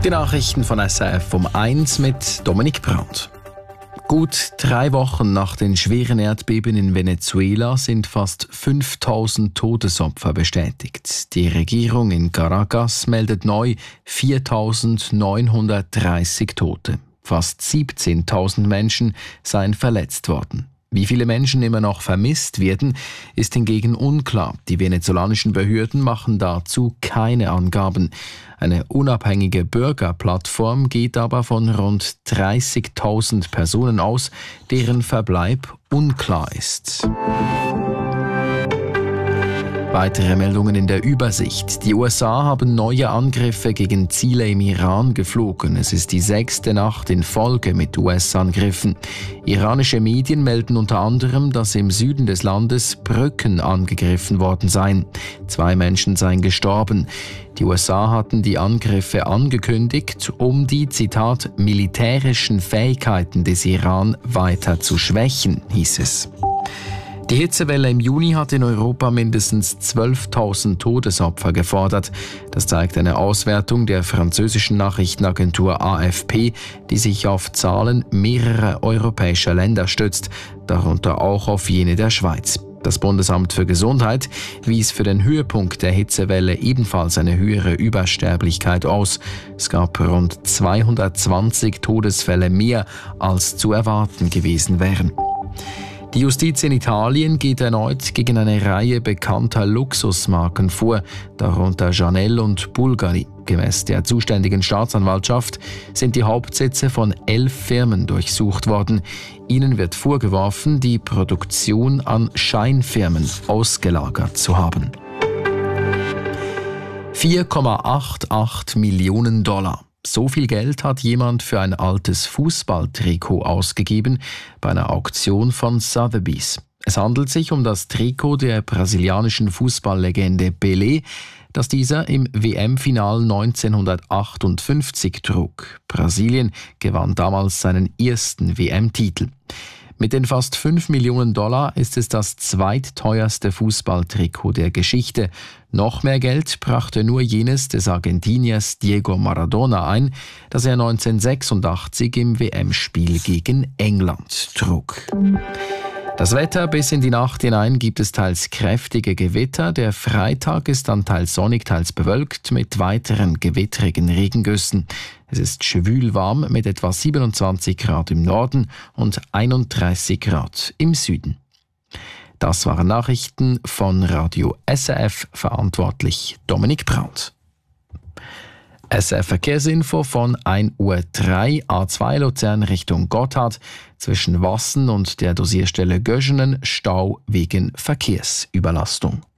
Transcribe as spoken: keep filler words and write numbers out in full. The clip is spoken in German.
Die Nachrichten von S R F um eins mit Dominik Brandt. Gut drei Wochen nach den schweren Erdbeben in Venezuela sind fast fünftausend Todesopfer bestätigt. Die Regierung in Caracas meldet neu viertausendneunhundertdreißig Tote. Fast siebzehntausend Menschen seien verletzt worden. Wie viele Menschen immer noch vermisst werden, ist hingegen unklar. Die venezolanischen Behörden machen dazu keine Angaben. Eine unabhängige Bürgerplattform geht aber von rund dreißigtausend Personen aus, deren Verbleib unklar ist. Weitere Meldungen in der Übersicht. Die U S A haben neue Angriffe gegen Ziele im Iran geflogen. Es ist die sechste Nacht in Folge mit U S-Angriffen. Iranische Medien melden unter anderem, dass im Süden des Landes Brücken angegriffen worden seien. Zwei Menschen seien gestorben. Die U S A hatten die Angriffe angekündigt, um die, Zitat, militärischen Fähigkeiten des Iran weiter zu schwächen, hieß es. Die Hitzewelle im Juni hat in Europa mindestens zwölftausend Todesopfer gefordert. Das zeigt eine Auswertung der französischen Nachrichtenagentur A F P, die sich auf Zahlen mehrerer europäischer Länder stützt, darunter auch auf jene der Schweiz. Das Bundesamt für Gesundheit wies für den Höhepunkt der Hitzewelle ebenfalls eine höhere Übersterblichkeit aus. Es gab rund zweihundertzwanzig Todesfälle mehr, als zu erwarten gewesen wären. Die Justiz in Italien geht erneut gegen eine Reihe bekannter Luxusmarken vor, darunter Chanel und Bulgari. Gemäss der zuständigen Staatsanwaltschaft sind die Hauptsitze von elf Firmen durchsucht worden. Ihnen wird vorgeworfen, die Produktion an Scheinfirmen ausgelagert zu haben. vier Komma achtundachtzig Millionen Dollar. So viel Geld hat jemand für ein altes Fußballtrikot ausgegeben bei einer Auktion von Sotheby's. Es handelt sich um das Trikot der brasilianischen Fußballlegende Pelé, das dieser im W M-Final neunzehnhundertachtundfünfzig trug. Brasilien gewann damals seinen ersten W M-Titel. Mit den fast fünf Millionen Dollar ist es das zweitteuerste Fußballtrikot der Geschichte. Noch mehr Geld brachte nur jenes des Argentiniers Diego Maradona ein, das er neunzehnhundertsechsundachtzig im W M-Spiel gegen England trug. Das Wetter: bis in die Nacht hinein gibt es teils kräftige Gewitter. Der Freitag ist dann teils sonnig, teils bewölkt mit weiteren gewittrigen Regengüssen. Es ist schwül warm mit etwa siebenundzwanzig Grad im Norden und einunddreißig Grad im Süden. Das waren Nachrichten von Radio S R F, verantwortlich Dominik Brandt. S R F-Verkehrsinfo von ein Uhr drei, A zwei Luzern Richtung Gotthard, zwischen Wassen und der Dosierstelle Göschenen Stau wegen Verkehrsüberlastung.